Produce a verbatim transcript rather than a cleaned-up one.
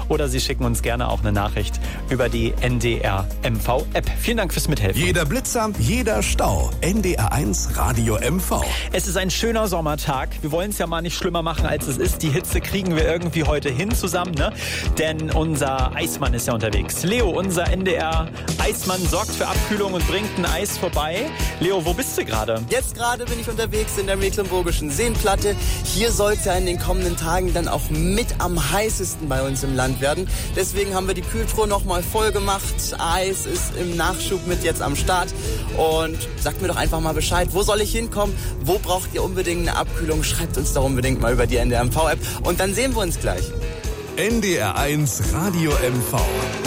oder Sie schicken uns gerne auch eine Nachricht über die N D R M V-App. Vielen Dank fürs Mithelfen. Jeder Blitzer, jeder Stau. N D R eins Radio M V. Es ist ein schöner Sommertag. Wir wollen es ja mal nicht schlimmer machen, als es ist. Die Hitze kriegen wir irgendwie heute hin zusammen, ne? Denn unser Eismann ist ja unterwegs. Leo, unser N D R-Eismann, sorgt für Abkühlung und bringt ein Eis vorbei. Leo, wo bist du gerade? Jetzt gerade bin ich unterwegs in der Mecklenburgischen Seenplatte. Hier soll es ja in den kommenden Tagen dann auch mit am heißesten bei uns im Land werden. Deswegen haben wir die Kühltruhe nochmal voll gemacht. Eis ist im Nachschub mit jetzt am Start. Und sagt mir doch einfach mal Bescheid, wo soll ich hinkommen? Wo braucht ihr unbedingt eine Abkühlung? Schreibt uns doch unbedingt mal über die N D R M V-App. Und dann sehen wir uns gleich. N D R eins Radio M V.